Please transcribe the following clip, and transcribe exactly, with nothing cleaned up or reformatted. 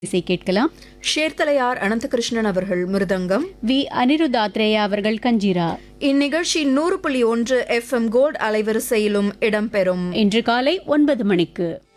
இசை கேட்கலாம். ஷேர்தலையார் அனந்தகிருஷ்ணன் அவர்கள் மிருதங்கம், வி அனிருத்தாத்ரேயா அவர்கள் கஞ்சிரா. இந்நிகழ்ச்சி நூறு புள்ளி ஒன்று எஃப் எம் கோல்ட் அலைவரிசையிலும் இடம்பெறும். இன்று காலை ஒன்பது மணிக்கு